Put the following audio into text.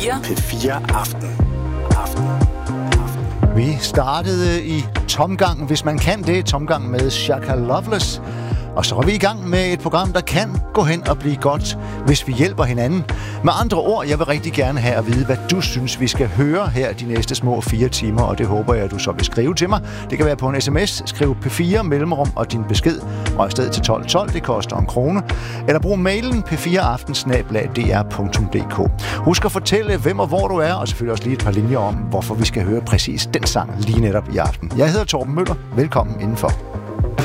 P4 Aften. Vi startede i tomgang, hvis man kan det, tomgang med Shaka Loveless. Og så er vi i gang med et program, der kan gå hen og blive godt, hvis vi hjælper hinanden. Med andre ord, jeg vil rigtig gerne have at vide, hvad du synes, vi skal høre her de næste små 4 timer, og det håber jeg, at du så vil skrive til mig. Det kan være på en sms, skriv P4 mellemrum og din besked, og afsted til 1212, det koster 1 krone. Eller brug mailen p4aften@dr.dk. Husk at fortælle, hvem og hvor du er, og selvfølgelig også lige et par linjer om, hvorfor vi skal høre præcis den sang lige netop i aften. Jeg hedder Torben Møller. Velkommen indenfor.